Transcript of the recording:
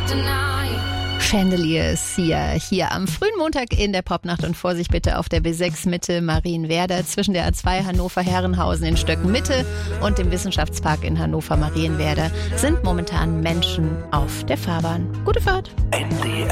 Chandeliers hier am frühen Montag in der Popnacht und Vorsicht bitte auf der B6 Mitte Marienwerder zwischen der A2 Hannover-Herrenhausen in Stöcken-Mitte und dem Wissenschaftspark in Hannover-Marienwerder sind momentan Menschen auf der Fahrbahn. Gute Fahrt!